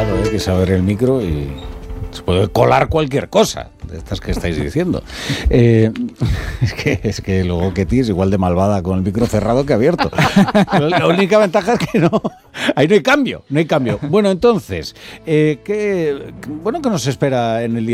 cuidado, que se abre el micro y se puede colar cualquier cosa de estas que estáis diciendo. Es que luego Ketty es igual de malvada con el micro cerrado que abierto. La única ventaja es que ahí no hay cambio. Bueno, entonces, ¿qué nos espera en el día